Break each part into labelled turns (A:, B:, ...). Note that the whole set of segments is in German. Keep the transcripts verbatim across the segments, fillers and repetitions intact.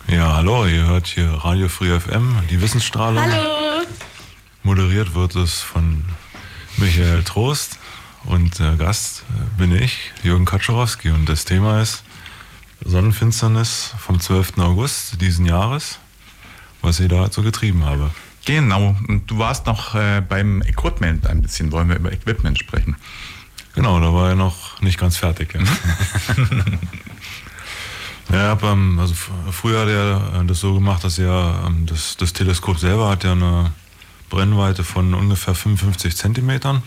A: Ja, hallo, ihr hört hier Radio Free F M, die Wissensstrahlung.
B: Hallo.
A: Moderiert wird es von Michael Trost und äh, Gast bin ich, Jürgen Kaczorowski, und das Thema ist Sonnenfinsternis vom zwölften August diesen Jahres, was ich da so getrieben habe.
C: Genau, und du warst noch äh, beim Equipment ein bisschen, wollen wir über Equipment sprechen.
A: Genau, da war er noch nicht ganz fertig. Ja. Ja, hab, ähm, also f- früher hat er das so gemacht, dass er ähm, das, das Teleskop selber hat ja eine Brennweite von ungefähr fünfundfünfzig Zentimetern.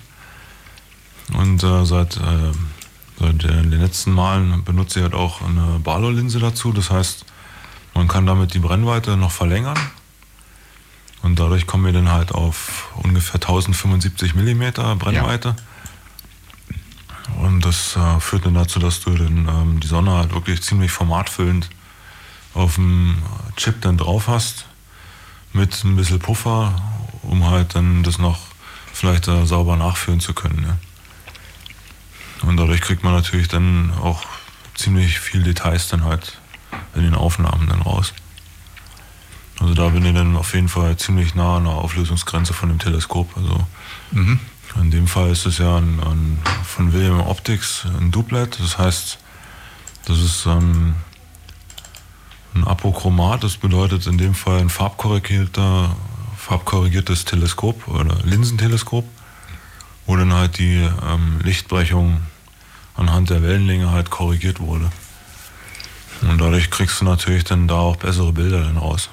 A: Und äh, seit, äh, seit den letzten Malen benutze ich halt auch eine Barlow-Linse dazu. Das heißt, man kann damit die Brennweite noch verlängern. Und dadurch kommen wir dann halt auf ungefähr tausendfünfundsiebzig Millimeter Brennweite. Ja. Und das äh, führt dann dazu, dass du dann, ähm, die Sonne halt wirklich ziemlich formatfüllend auf dem Chip dann drauf hast, mit ein bisschen Puffer, um halt dann das noch vielleicht äh, sauber nachfüllen zu können. Ja. Und dadurch kriegt man natürlich dann auch ziemlich viel Details dann halt in den Aufnahmen dann raus. Also da bin ich dann auf jeden Fall ziemlich nah an der Auflösungsgrenze von dem Teleskop. Also mhm. In dem Fall ist es ja ein, ein, von William Optics ein Doublet, das heißt, das ist ein, ein Apochromat, das bedeutet in dem Fall ein farbkorrigierter, farbkorrigiertes Teleskop oder Linsenteleskop, wo dann halt die ähm, Lichtbrechung anhand der Wellenlänge halt korrigiert wurde. Und dadurch kriegst du natürlich dann da auch bessere Bilder dann raus.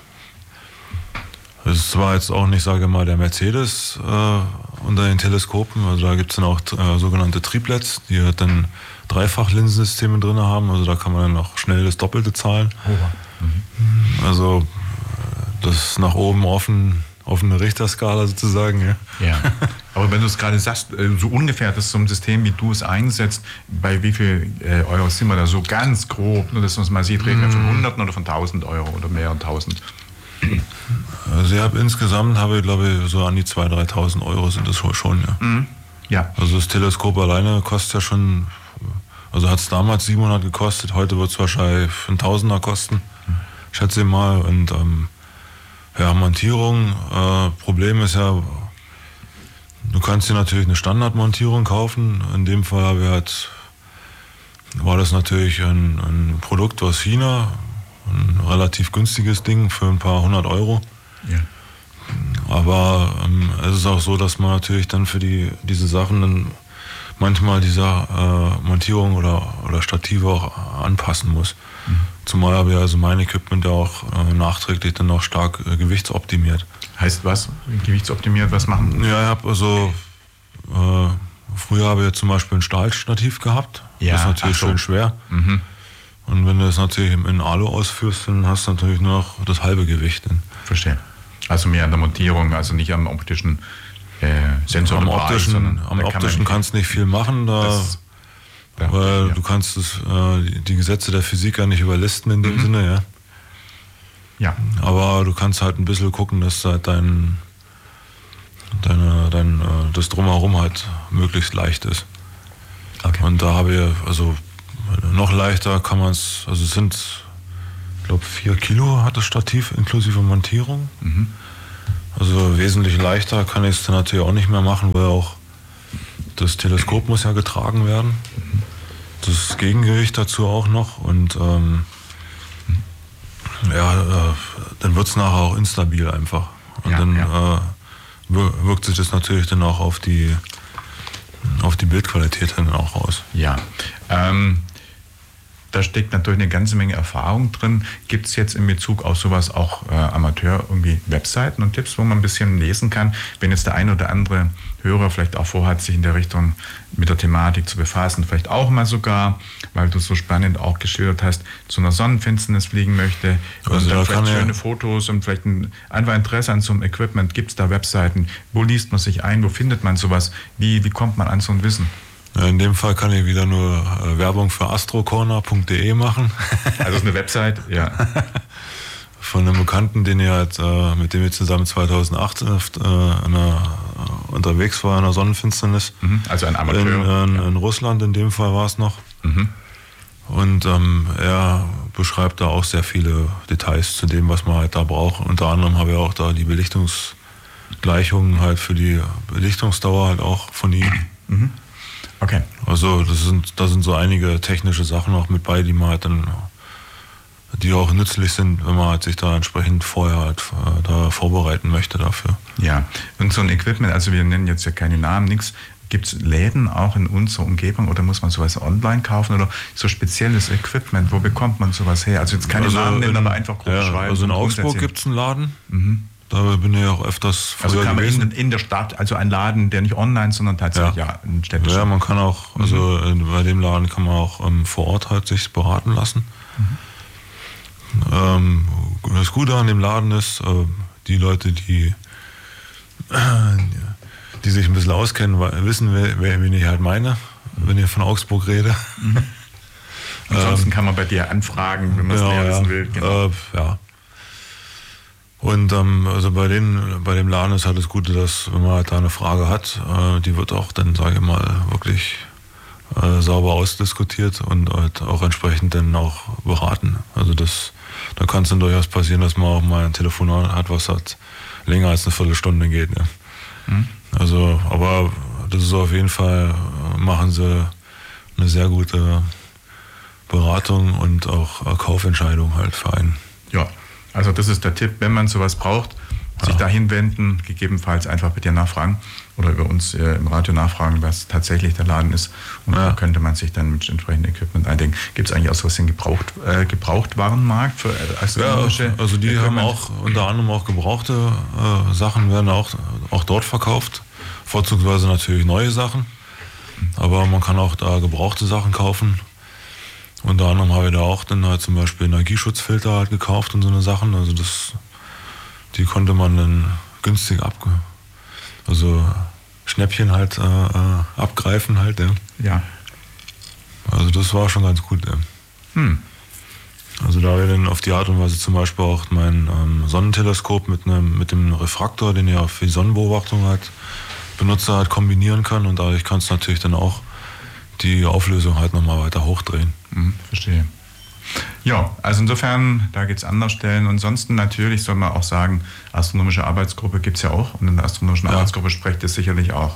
A: Das ist zwar jetzt auch nicht, sage ich mal, der Mercedes äh, unter den Teleskopen, also da gibt es dann auch äh, sogenannte Triplets, die halt dann Dreifach-Linsensysteme drin haben, also da kann man dann auch schnell das Doppelte zahlen. Oh. Mhm. Also das ist nach oben offen, offene Richterskala sozusagen. Ja.
C: Ja. Aber wenn du es gerade sagst, so ungefähr, das ist so ein System, wie du es einsetzt, bei wie viel äh, Euro sind wir da so ganz grob, nur dass man es mal sieht, reden wir von Hunderten oder von tausend Euro oder mehreren Tausend?
A: Also ich habe insgesamt, habe ich glaube ich so an die zweitausend, dreitausend Euro sind das schon, ja. Mhm. Ja. Also das Teleskop alleine kostet ja schon, also hat es damals siebenhundert gekostet, heute wird es wahrscheinlich einen Tausender kosten, mhm. schätze ich mal. Und ähm, ja, Montierung, äh, Problem ist ja, du kannst dir natürlich eine Standardmontierung kaufen. In dem Fall habe ich halt, war das natürlich ein, ein Produkt aus China, ein relativ günstiges Ding für ein paar hundert Euro. Ja. Aber ähm, es ist auch so, dass man natürlich dann für die, diese Sachen dann manchmal diese äh, Montierung oder, oder Stative auch anpassen muss. Mhm. Zumal habe ich also mein Equipment ja auch äh, nachträglich dann auch stark äh, gewichtsoptimiert.
C: Heißt was? Gewichtsoptimiert, was machen?
A: Ja, ich habe also äh, früher habe ich zum Beispiel ein Stahlstativ gehabt. Ja. Das ist natürlich so. Schön schwer. Mhm. Und wenn du das natürlich in Alu ausführst, dann hast du natürlich nur noch das halbe Gewicht.
C: Verstehe. Also mehr an der Montierung, also nicht am optischen äh, Sensor.
A: Am optischen, sondern am optischen kann kannst du nicht viel machen, da, das, da weil ja. du kannst das, äh, die Gesetze der Physik ja nicht überlisten in dem mhm. Sinne. Ja. Ja. Aber du kannst halt ein bisschen gucken, dass halt dein, deine, dein, das Drumherum halt möglichst leicht ist. Okay. Und da habe ich, also noch leichter kann man es, also es sind, ich glaube, vier Kilo hat das Stativ inklusive Montierung. Mhm. Also wesentlich leichter kann ich es dann natürlich auch nicht mehr machen, weil auch das Teleskop muss ja getragen werden. Mhm. Das Gegengewicht dazu auch noch und ähm, ja, äh, dann wird es nachher auch instabil einfach. Und ja, dann ja. Äh, wirkt sich das natürlich dann auch auf die, auf die Bildqualität dann auch aus.
C: Ja, ähm, da steckt natürlich eine ganze Menge Erfahrung drin. Gibt es jetzt in Bezug auf sowas auch äh, Amateur irgendwie Webseiten und Tipps, wo man ein bisschen lesen kann, wenn jetzt der ein oder andere Hörer vielleicht auch vorhat, sich in der Richtung mit der Thematik zu befassen, vielleicht auch mal sogar, weil du so spannend auch geschildert hast, zu einer Sonnenfinsternis fliegen möchte und also dann vielleicht schöne ja. Fotos und vielleicht ein, einfach Interesse an so einem Equipment. Gibt es da Webseiten? Wo liest man sich ein? Wo findet man sowas? Wie, wie kommt man an so ein Wissen?
A: In dem Fall kann ich wieder nur äh, Werbung für astrocorner punkt de machen.
C: Also ist eine Website, ja.
A: Von einem Bekannten, den ich halt, äh, mit dem ich zusammen zweitausendacht äh, einer, äh, unterwegs war in der Sonnenfinsternis.
C: Mhm. Also ein Amateur.
A: In, in, in Russland in dem Fall war es noch. Mhm. Und ähm, er beschreibt da auch sehr viele Details zu dem, was man halt da braucht. Unter anderem habe ich auch da die Belichtungsgleichungen halt für die Belichtungsdauer halt auch von ihm.
C: Mhm. Okay.
A: Also das sind, da sind so einige technische Sachen auch mit bei, die man halt dann, die auch nützlich sind, wenn man halt sich da entsprechend vorher halt äh, da vorbereiten möchte dafür.
C: Ja, und so ein Equipment, also wir nennen jetzt ja keine Namen, nichts. Gibt es Läden auch in unserer Umgebung oder muss man sowas online kaufen oder so spezielles Equipment? Wo bekommt man sowas her? Also jetzt keine
A: also
C: Namen nennen,
A: in,
C: aber einfach grob
A: ja,
C: schreiben.
A: Also in Augsburg gibt es einen Laden.
C: Mhm.
A: Da bin ich auch öfters früher
C: also kann man
A: gewesen.
C: in, in der Stadt, also ein Laden, der nicht online, sondern tatsächlich ja, ja ein städtischer.
A: Ja, man kann auch, also mhm. bei dem Laden kann man auch ähm, vor Ort halt sich beraten lassen. Mhm. Ähm, das Gute an dem Laden ist, äh, die Leute, die äh, die sich ein bisschen auskennen, wissen, wer, wen ich halt meine, wenn ich von Augsburg rede.
C: Mhm. Ansonsten ähm, kann man bei dir anfragen, wenn man es genau, näher wissen will. Genau.
A: Äh, ja. Und ähm, also bei, den, bei dem Laden ist halt das Gute, dass wenn man halt da eine Frage hat, äh, die wird auch dann, sage ich mal, wirklich äh, sauber ausdiskutiert und halt auch entsprechend dann auch beraten. Also das, da kann es dann durchaus passieren, dass man auch mal ein Telefonat hat, was halt länger als eine Viertelstunde geht. Ne? Mhm. Also, aber das ist auf jeden Fall, machen sie eine sehr gute Beratung und auch Kaufentscheidung halt für einen.
C: Ja, also das ist der Tipp, wenn man sowas braucht, sich ja. dahin wenden, gegebenenfalls einfach bei dir nachfragen oder über uns äh, im Radio nachfragen, was tatsächlich der Laden ist und ja. da könnte man sich dann mit entsprechendem Equipment eindenken. Gibt es eigentlich auch sowas den Gebraucht, äh, Gebrauchtwarenmarkt für astronomische
A: Ja, also die
C: Equipment?
A: haben auch unter anderem auch gebrauchte äh, Sachen, werden auch, auch dort verkauft, vorzugsweise natürlich neue Sachen, aber man kann auch da gebrauchte Sachen kaufen. Unter anderem habe ich da auch dann halt zum Beispiel Energieschutzfilter halt gekauft und so eine Sachen, also das die konnte man dann günstig ab, also Schnäppchen halt äh, abgreifen halt. Ja.
C: ja.
A: Also das war schon ganz gut. Ja. Hm. Also da habe ich dann auf die Art und Weise zum Beispiel auch mein ähm, Sonnenteleskop mit einem mit dem Refraktor, den ich auch für die Sonnenbeobachtung halt benutze, halt kombinieren kann und dadurch kannst du natürlich dann auch die Auflösung halt nochmal weiter hochdrehen.
C: Hm, verstehe. Ja, also insofern, da gibt es andere Stellen. Und ansonsten natürlich soll man auch sagen, astronomische Arbeitsgruppe gibt es ja auch. Und in der astronomischen ja. Arbeitsgruppe sprecht ihr sicherlich auch.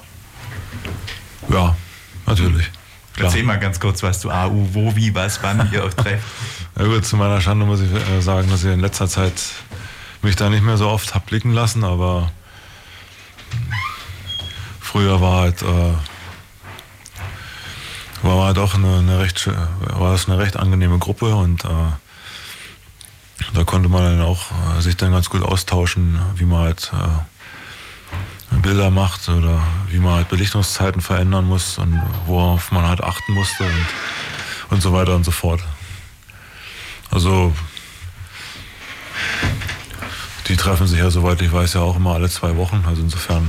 A: Ja, natürlich.
C: Klar. Erzähl mal ganz kurz was zu A U, wo, wie, was, wann ihr euch trefft.
A: Ja gut, zu meiner Schande muss ich sagen, dass ich in letzter Zeit mich da nicht mehr so oft habe blicken lassen, aber früher war halt... Äh, war halt auch eine, eine recht war das eine recht angenehme Gruppe und äh, da konnte man dann auch äh, sich dann ganz gut austauschen, wie man halt äh, Bilder macht oder wie man halt Belichtungszeiten verändern muss und worauf man halt achten musste und, und so weiter und so fort. Also die treffen sich ja, soweit ich weiß, ja auch immer alle zwei Wochen, also insofern.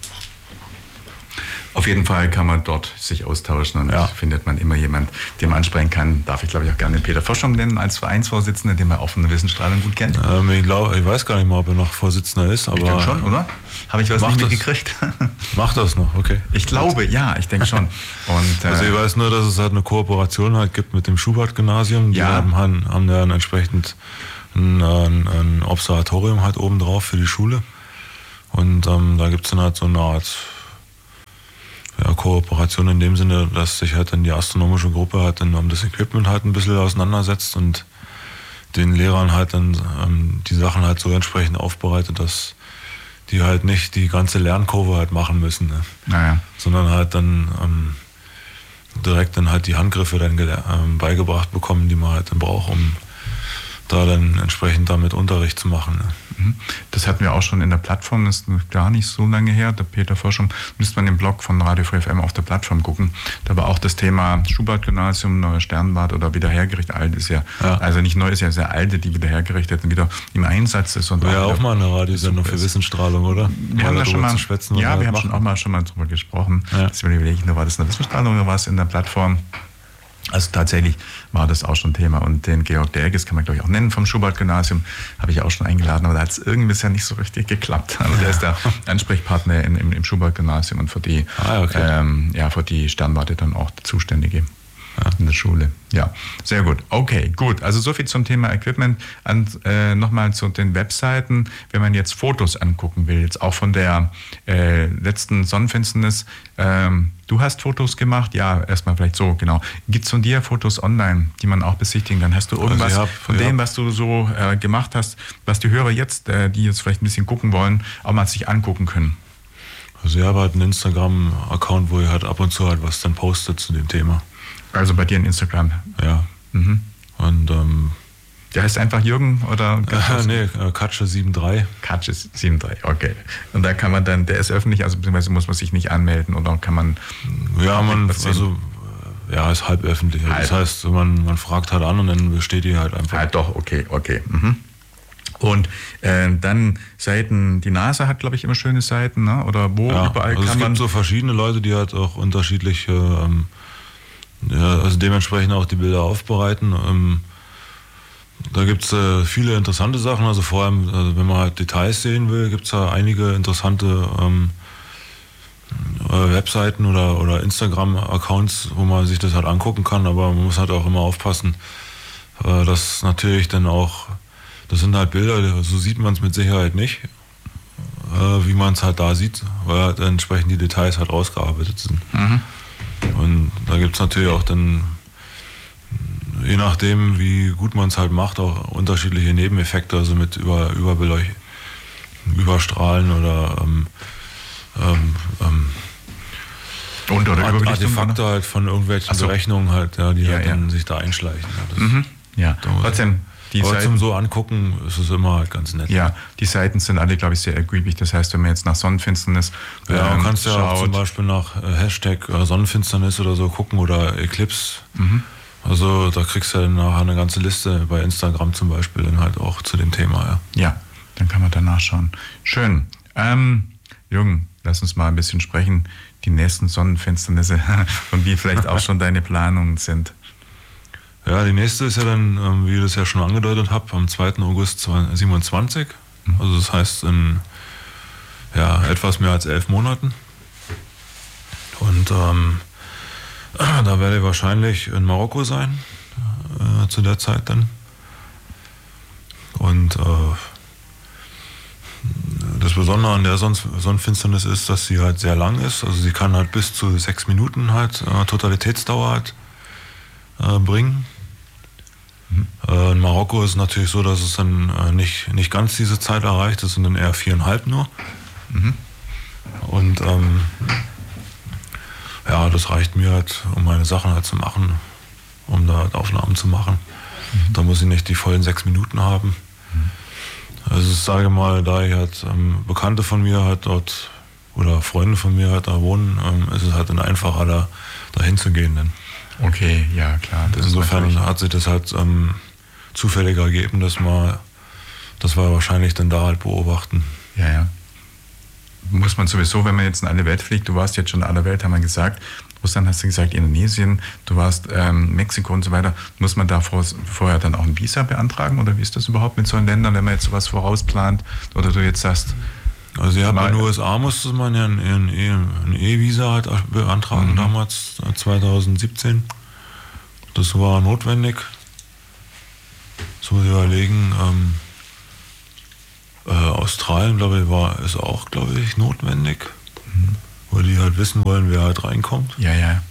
C: Auf jeden Fall kann man dort sich austauschen und ja. findet man immer jemand, den man ansprechen kann. Darf ich, glaube ich, auch gerne Peter Forschung nennen als Vereinsvorsitzender, den man auch von der Wissensstrahlung gut kennt.
A: Ähm, ich, glaub, ich weiß gar nicht mal, ob er noch Vorsitzender ist. Aber
C: ich denke schon, oder? Habe ich was nicht mitgekriegt?
A: Macht das noch, okay.
C: Ich glaube, ja, ich denke schon. Und, äh,
A: also ich weiß nur, dass es halt eine Kooperation halt gibt mit dem Schubert-Gymnasium. Die
C: ja.
A: haben, haben dann entsprechend ein, ein, ein Observatorium halt oben drauf für die Schule. Und ähm, da gibt es dann halt so eine Art... Ja, Kooperation in dem Sinne, dass sich halt dann die astronomische Gruppe halt dann um das Equipment halt ein bisschen auseinandersetzt und den Lehrern halt dann ähm, die Sachen halt so entsprechend aufbereitet, dass die halt nicht die ganze Lernkurve halt machen müssen, ne?
C: Naja.
A: Sondern halt dann ähm, direkt dann halt die Handgriffe dann ähm, beigebracht bekommen, die man halt dann braucht, um da dann entsprechend damit Unterricht zu machen. Ne?
C: Das hatten wir auch schon in der Plattform, das ist gar nicht so lange her, der Peter Forschung, müsste man im Blog von Radio Free F M auf der Plattform gucken. Da war auch das Thema Schubert-Gymnasium, neuer Sternwart oder wieder hergerichtet, alt ist ja, ja, also nicht neu, ist ja sehr alte, die wieder hergerichtet und wieder im Einsatz ist. Und
A: war ja auch mal eine Radiosendung für Wissensstrahlung, oder?
C: Wir haben da schon mal, schwätzen, ja, wir haben schon auch mal schon mal drüber gesprochen. Ja. Das überlege ich, war das eine Wissensstrahlung oder war es in der Plattform? Also tatsächlich war das auch schon Thema. Und den Georg Derges kann man, glaube ich, auch nennen vom Schubert-Gymnasium, habe ich auch schon eingeladen, aber da hat es irgendwie bisher nicht so richtig geklappt. Also der ist der Ansprechpartner in, im, im Schubert-Gymnasium und für die, ah, okay. ähm, ja, für die Sternwarte dann auch der Zuständige. Ja. In der Schule, ja. Sehr gut. Okay, gut. Also so viel zum Thema Equipment. Und äh, nochmal zu den Webseiten. Wenn man jetzt Fotos angucken will, jetzt auch von der äh, letzten Sonnenfinsternis. Ähm, du hast Fotos gemacht? Ja, erstmal vielleicht so, genau. Gibt es von dir Fotos online, die man auch besichtigen kann? Hast du irgendwas also hab, von dem, was du so äh, gemacht hast, was die Hörer jetzt, äh, die jetzt vielleicht ein bisschen gucken wollen, auch mal sich angucken können?
A: Also ich habe halt einen Instagram-Account, wo ich halt ab und zu halt was dann postet zu dem Thema.
C: Also bei dir in Instagram?
A: Ja.
C: Mhm.
A: Und ähm,
C: der heißt einfach Jürgen oder?
A: Äh, nee, Katsche sieben drei.
C: Katsche sieben drei, okay. Und da kann man dann, der ist öffentlich, also beziehungsweise muss man sich nicht anmelden oder kann man...
A: Ja, man, also, ja, ist halb öffentlich. Halb. Das heißt, man, man fragt halt an und dann besteht die halt einfach.
C: Halt doch, okay, okay. Mhm. Und äh, dann Seiten, die NASA hat, glaube ich, immer schöne Seiten, ne? Oder wo
A: ja,
C: überall
A: also
C: kann
A: es
C: man...
A: Es gibt so verschiedene Leute, die halt auch unterschiedliche... Ähm, Ja, also dementsprechend auch die Bilder aufbereiten. Ähm, da gibt es äh, viele interessante Sachen. Also vor allem, also wenn man halt Details sehen will, gibt es da einige interessante ähm, äh, Webseiten oder, oder Instagram-Accounts, wo man sich das halt angucken kann. Aber man muss halt auch immer aufpassen, äh, dass natürlich dann auch, das sind halt Bilder, so sieht man es mit Sicherheit nicht, äh, wie man es halt da sieht, weil halt entsprechend die Details halt ausgearbeitet sind. Mhm. Und da gibt es natürlich auch dann, je nachdem, wie gut man es halt macht, auch unterschiedliche Nebeneffekte, also mit über, Überbeleuch Überstrahlen oder ähm, ähm, ähm,
C: Und oder
A: Art Artefakte halt von irgendwelchen so. Berechnungen halt, ja, die ja, halt dann ja. sich da einschleichen. Ja, das
C: mhm. ja. trotzdem.
A: Die Aber Seiten, zum so angucken ist es immer halt ganz nett.
C: Ja, die Seiten sind alle, glaube ich, sehr ergiebig. Das heißt, wenn man jetzt nach Sonnenfinsternis
A: Ja,
C: ähm,
A: man kannst ja
C: schaut,
A: auch zum Beispiel nach äh, Hashtag äh, Sonnenfinsternis oder so gucken oder Eclipse. Mhm. Also da kriegst du ja nachher eine ganze Liste bei Instagram zum Beispiel dann halt auch zu dem Thema.
C: Ja, ja, dann kann man da nachschauen. Schön. Ähm, Jürgen, lass uns mal ein bisschen sprechen. Die nächsten Sonnenfinsternisse und wie vielleicht auch schon deine Planungen sind.
A: Ja, die nächste ist ja dann, wie ich das ja schon angedeutet habe, am zweiten August zweitausendsiebenundzwanzig. Also das heißt in ja, etwas mehr als elf Monaten. Und ähm, da werde ich wahrscheinlich in Marokko sein, äh, zu der Zeit dann. Und äh, das Besondere an der Sonnenfinsternis ist, dass sie halt sehr lang ist. Also sie kann halt bis zu sechs Minuten halt äh, Totalitätsdauer halt äh, bringen. Mhm. Äh, in Marokko ist es natürlich so, dass es dann äh, nicht, nicht ganz diese Zeit erreicht. Das sind dann eher viereinhalb nur. Mhm. Und ähm, ja, das reicht mir halt, um meine Sachen halt zu machen, um da halt Aufnahmen zu machen. Mhm. Da muss ich nicht die vollen sechs Minuten haben. Mhm. Also ich sage mal, da ich halt ähm, Bekannte von mir halt dort oder Freunde von mir halt da wohnen, ähm, ist es halt dann einfacher, da dahin zu gehen. Denn.
C: Okay, ja klar.
A: Das Insofern hat sich das halt ähm, zufällig ergeben, dass wir, dass wir wahrscheinlich dann da halt beobachten.
C: Ja, ja. Muss man sowieso, wenn man jetzt in alle Welt fliegt, du warst jetzt schon in aller Welt, haben wir gesagt, Russland hast du gesagt, Indonesien, du warst ähm, Mexiko und so weiter, muss man da vor, vorher dann auch ein Visa beantragen oder wie ist das überhaupt mit solchen Ländern, wenn man jetzt sowas vorausplant oder du jetzt sagst...
A: Also ja, in den U S A musste man ja ein E-Visa halt beantragen, mhm. damals zweitausendsiebzehn. Das war notwendig. So muss ich überlegen, ähm, äh, Australien, glaube ich, war ist auch, glaube ich, notwendig, mhm. weil die halt wissen wollen, wer halt reinkommt.
C: Ja, ja.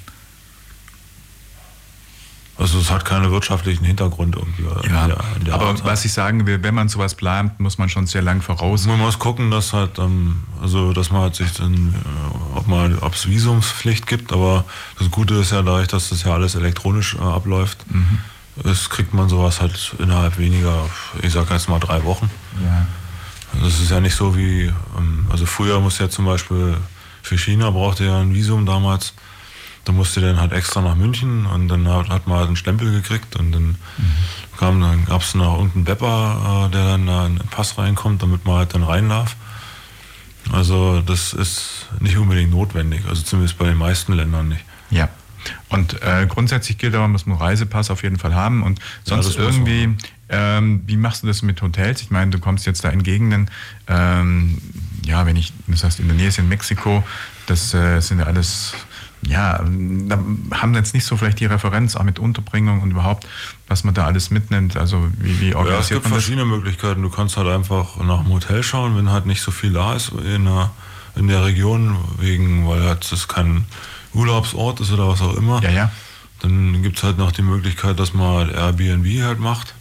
A: Also es hat keinen wirtschaftlichen Hintergrund irgendwie.
C: Ja, in der, in der aber Art was ich sagen will, wenn man sowas plant, muss man schon sehr lang voraus.
A: Man muss gucken, dass halt, ähm, also dass man halt sich dann, äh, ob man, ob es Visumspflicht gibt, aber das Gute ist ja dadurch, dass das ja alles elektronisch äh, abläuft, mhm. das kriegt man sowas halt innerhalb weniger, ich sag jetzt mal drei Wochen.
C: Ja.
A: Das ist ja nicht so wie, ähm, also früher musste ja zum Beispiel für China brauchte ja ein Visum damals. Da musste dann halt extra nach München und dann hat, hat man halt einen Stempel gekriegt und dann, mhm. kam, dann gab es noch irgendeinen Bepper, äh, der dann da in den Pass reinkommt, damit man halt dann rein darf. Also das ist nicht unbedingt notwendig, also zumindest bei den meisten Ländern nicht.
C: Ja, und äh, grundsätzlich gilt aber, man muss einen Reisepass auf jeden Fall haben und sonst ja, irgendwie, ähm, wie machst du das mit Hotels? Ich meine, du kommst jetzt da in Gegenden, ähm, ja, wenn ich, das heißt Indonesien, Mexiko, das äh, sind ja alles ja, da haben jetzt nicht so vielleicht die Referenz auch mit Unterbringung und überhaupt, was man da alles mitnimmt, also wie, wie organisiert man das?
A: Ja, es gibt verschiedene Möglichkeiten. Du kannst halt einfach nach einem Hotel schauen, wenn halt nicht so viel da ist in der, in der Region, wegen, weil halt das kein Urlaubsort ist oder was auch immer.
C: Ja, ja.
A: Dann gibt es halt noch die Möglichkeit, dass man halt Airbnb halt macht.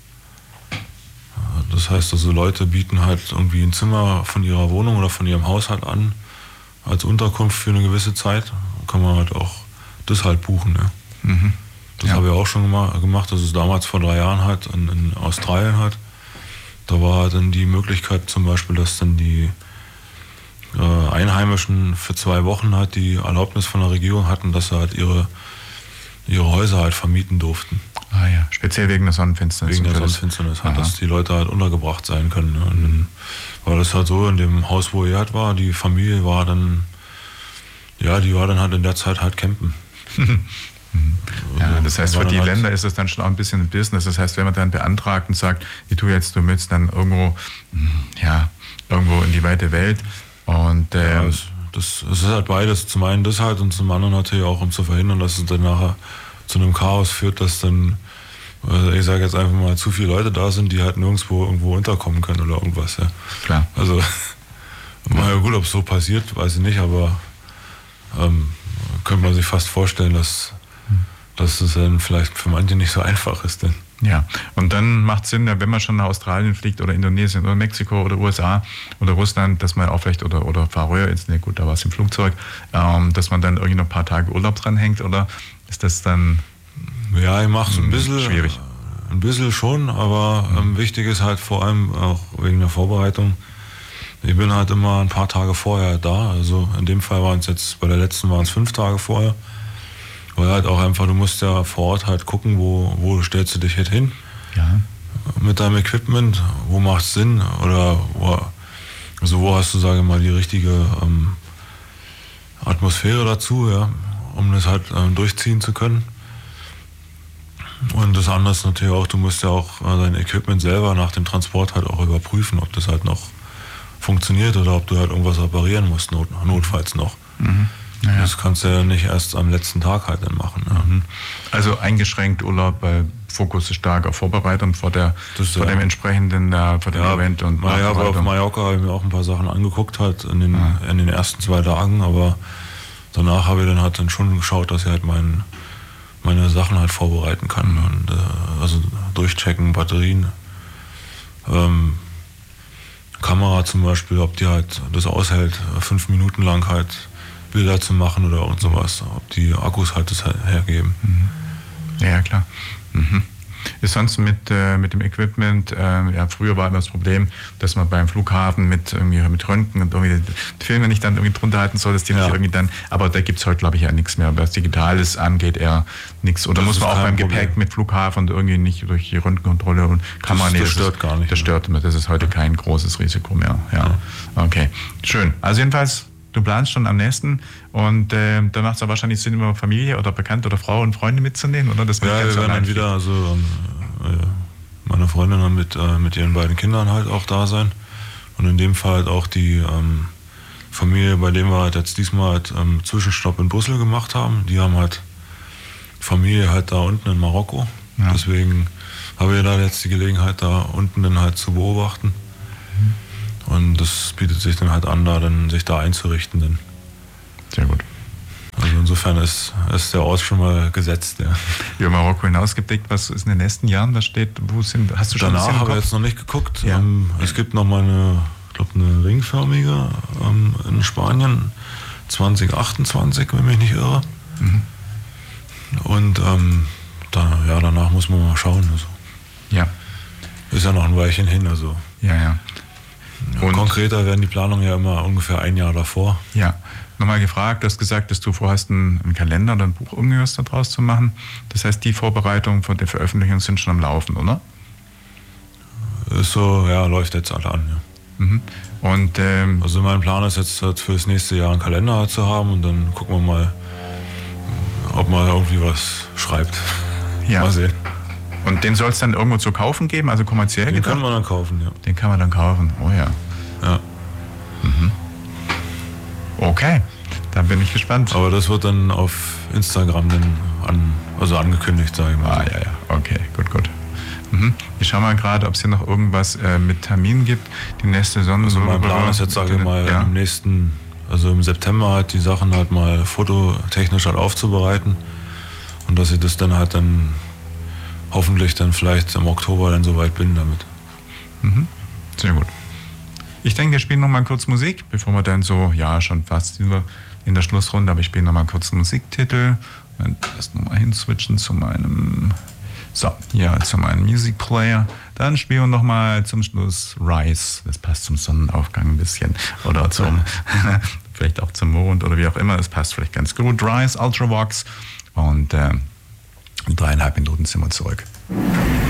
A: Das heißt also, Leute bieten halt irgendwie ein Zimmer von ihrer Wohnung oder von ihrem Haus halt an, als Unterkunft für eine gewisse Zeit. Kann man halt auch das halt buchen. Ne?
C: Mhm.
A: Das
C: Ja.
A: habe ich auch schon gemacht. Das ist damals vor drei Jahren halt in, in Australien halt. Da war dann die Möglichkeit zum Beispiel, dass dann die äh, Einheimischen für zwei Wochen halt die Erlaubnis von der Regierung hatten, dass sie halt ihre, ihre Häuser halt vermieten durften.
C: Ah ja, speziell wegen der Sonnenfinsternis.
A: Wegen der
C: und das-
A: Sonnenfinsternis halt,
C: Aha.
A: dass die Leute halt untergebracht sein können. Ne? Und dann war das halt so, in dem Haus, wo er halt war, die Familie war dann, ja, die war dann halt in der Zeit halt campen.
C: Ja,
A: Also,
C: das heißt,
A: war
C: für
A: dann
C: die
A: halt-
C: Länder ist es dann schon auch ein bisschen ein Business. Das heißt, wenn man dann beantragt und sagt, ich tue jetzt, du willst dann irgendwo, hm, ja, irgendwo in die weite Welt und
A: Ja,
C: ähm,
A: es, das, es ist halt beides. Zum einen das halt und zum anderen natürlich auch, um zu verhindern, dass es dann nachher zu einem Chaos führt, dass dann, äh, ich sage jetzt einfach mal, zu viele Leute da sind, die halt nirgendwo irgendwo unterkommen können oder irgendwas. Ja.
C: klar.
A: Also, na ja, gut, ob es so passiert, weiß ich nicht, aber ähm, könnte man sich fast vorstellen, dass, dass es dann vielleicht für manche nicht so einfach ist. Denn.
C: Ja, und dann macht es Sinn, wenn man schon nach Australien fliegt oder Indonesien oder Mexiko oder U S A oder Russland, dass man auch vielleicht, oder, oder Färöer, jetzt, ne, gut, da war es im Flugzeug, ähm, dass man dann irgendwie noch ein paar Tage Urlaub dranhängt, oder ist das dann
A: Ja, ich mache es ein bisschen.
C: schwierig?
A: Ein bisschen schon, aber ähm, wichtig ist halt vor allem auch wegen der Vorbereitung. Ich bin halt immer ein paar Tage vorher da. Also in dem Fall waren es jetzt, bei der letzten waren es fünf Tage vorher. Weil halt auch einfach, du musst ja vor Ort halt gucken, wo, wo stellst du dich halt hin
C: Ja.
A: mit deinem Equipment, wo macht es Sinn oder wo, also wo hast du, sage ich mal, die richtige ähm, Atmosphäre dazu, ja, um das halt ähm, durchziehen zu können. Und das andere ist natürlich auch, du musst ja auch äh, dein Equipment selber nach dem Transport halt auch überprüfen, ob das halt noch funktioniert oder ob du halt irgendwas reparieren musst, not, notfalls noch.
C: Mhm. Naja.
A: Das kannst du ja nicht erst am letzten Tag halt dann machen. Ja.
C: Mhm. Also eingeschränkt Urlaub, weil Fokus ist stark auf Vorbereitung vor, der,
A: Das,
C: vor
A: ja.
C: dem entsprechenden, äh, vor dem
A: Ja,
C: Event und
A: ja, aber auf
C: Nachbereitung.
A: Mallorca habe ich mir auch ein paar Sachen angeguckt halt in den,
C: Ah.
A: in den ersten zwei Tagen, aber danach habe ich dann halt dann schon geschaut, dass ich halt mein, meine Sachen halt vorbereiten kann. Und, äh, also durchchecken, Batterien, ähm, Kamera zum Beispiel, ob die halt das aushält, fünf Minuten lang halt Bilder zu machen oder irgend sowas, ob die Akkus halt das hergeben.
C: Ja, ja, klar. Mhm. Ist sonst mit, äh, mit dem Equipment, äh, ja, früher war immer das Problem, dass man beim Flughafen mit, irgendwie, mit Röntgen und irgendwie die Filme nicht dann irgendwie drunter halten soll, dass die
A: Ja.
C: nicht irgendwie dann, aber da gibt es heute, glaube ich, ja nichts mehr. Was Digitales angeht, eher nichts. Oder
A: Das
C: muss
A: ist
C: man auch
A: kein
C: beim Gepäck
A: Problem.
C: mit Flughafen und irgendwie nicht durch die Röntgenkontrolle und Kamera.
A: Das-
C: nee,
A: das
C: ist-
A: stört gar nicht
C: Das
A: mehr.
C: stört immer. Das ist heute kein großes Risiko mehr. Ja. Okay, schön. Also jedenfalls, du planst schon am nächsten und äh, da macht es aber wahrscheinlich Sinn, immer Familie oder Bekannte oder Frau und Freunde mitzunehmen, oder? Das
A: Ja, wir werden dann wieder, also ähm, äh, meine Freundin dann mit, äh, mit ihren beiden Kindern halt auch da sein. Und in dem Fall halt auch die ähm, Familie, bei dem wir halt jetzt diesmal halt ähm, Zwischenstopp in Brüssel gemacht haben. Die haben halt Familie halt da unten in Marokko.
C: Ja.
A: Deswegen habe ich da jetzt die Gelegenheit, da unten dann halt zu beobachten. Und das bietet sich dann halt an, da dann sich da einzurichten. Dann.
C: Sehr gut.
A: Also insofern ist, ist der Ort schon mal gesetzt. Ja.
C: Über Marokko hinausgeblickt, was ist in den nächsten Jahren, was steht, wo sind, hast du schon ein
A: Danach
C: bisschen im
A: habe ich
C: Kopf?
A: jetzt noch nicht geguckt.
C: Ja.
A: Ähm, es gibt noch mal eine, ich glaube, eine ringförmige ähm, in Spanien, zwanzig achtundzwanzig, wenn mich nicht irre.
C: Mhm.
A: Und ähm, da, ja, danach muss man mal schauen. Also,
C: Ja,
A: ist ja noch ein Weilchen hin. Also,
C: ja, ja.
A: ja,
C: Und-
A: konkreter werden die Planungen ja immer ungefähr ein Jahr davor.
C: Ja, nochmal gefragt, du hast gesagt, dass du vorhast, einen, einen Kalender oder ein Buch irgendwas daraus zu machen. Das heißt, die Vorbereitungen von der Veröffentlichung sind schon am Laufen, oder?
A: Ist so, ja, läuft jetzt alle an. Ja.
C: Mhm. Und ähm,
A: Also mein Plan ist jetzt halt für das nächste Jahr einen Kalender zu haben und dann gucken wir mal, ob man irgendwie was schreibt.
C: ja.
A: Mal sehen.
C: Und den soll es dann irgendwo zu kaufen geben, also kommerziell
A: Den
C: gedacht?
A: können wir dann kaufen, ja.
C: Den kann man dann kaufen. Oh ja.
A: ja.
C: Okay. Da bin ich gespannt.
A: Aber das wird dann auf Instagram dann an, also angekündigt, sage ich mal.
C: Ah, ja, ja. Okay, gut, gut. Mhm. Ich schaue mal gerade, ob es hier noch irgendwas äh, mit Termin gibt. Die nächste Sonne.
A: Also mein Plan ist jetzt, sage ich mal, ja. im nächsten, also im September halt die Sachen halt mal fototechnisch halt aufzubereiten. Und dass ich das dann halt dann hoffentlich dann vielleicht im Oktober dann soweit bin damit.
C: Mhm. Sehr gut. Ich denke, wir spielen noch mal kurz Musik, bevor wir dann so, ja, schon fast in der Schlussrunde, aber ich spiele noch mal kurz einen Musiktitel. Und erst noch mal hinswitchen zu meinem, so, ja, zu meinem Music Player. Dann spielen wir noch mal zum Schluss Rise. Das passt zum Sonnenaufgang ein bisschen. Oder zum, vielleicht auch zum Mond oder wie auch immer. Das passt vielleicht ganz gut. Rise, Ultravox. Und äh, in dreieinhalb Minuten sind wir zurück.